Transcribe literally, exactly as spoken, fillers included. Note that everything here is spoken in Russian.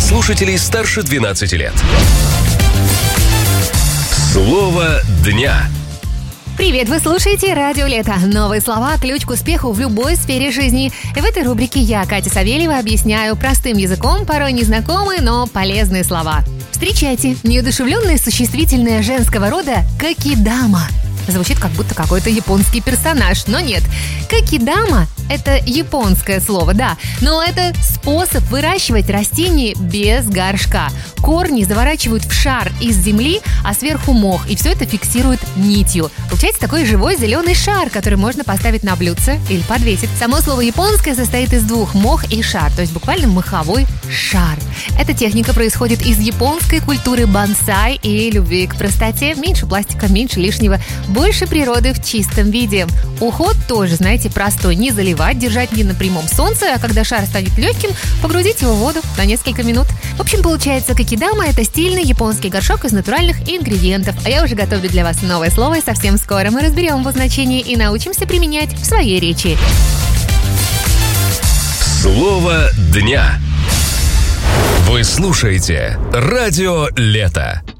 слушателей старше двенадцати лет. Слово дня. Привет, вы слушаете «Радио Лето». Новые слова – ключ к успеху в любой сфере жизни. И в этой рубрике я, Катя Савельева, объясняю простым языком порой незнакомые, но полезные слова. Встречайте, неодушевленное существительное женского рода «какидама». Звучит как будто какой-то японский персонаж, но нет. Какидама – это японское слово, да, но это способ выращивать растения без горшка. Корни заворачивают в шар из земли, а сверху мох, и все это фиксируют нитью. Получается такой живой зеленый шар, который можно поставить на блюдце или подвесить. Само слово японское состоит из двух – мох и шар, то есть буквально моховой шар. Эта техника происходит из японской культуры бонсай и любви к простоте. Меньше пластика, меньше лишнего, больше природы в чистом виде. Уход тоже, знаете, простой. Не заливать, держать не на прямом солнце, а когда шар станет легким, погрузить его в воду на несколько минут. В общем, получается, какидама – это стильный японский горшок из натуральных ингредиентов. А я уже готовлю для вас новое слово, и совсем скоро мы разберем его значение и научимся применять в своей речи. Слово дня. Вы слушаете «Радио Лето».